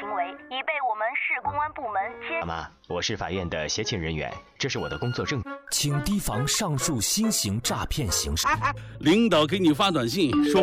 行为已被我们市公安部门妈妈，我是法院的协勤人员，这是我的工作证。 请提防上述新型诈骗形式。 领导给你发短信说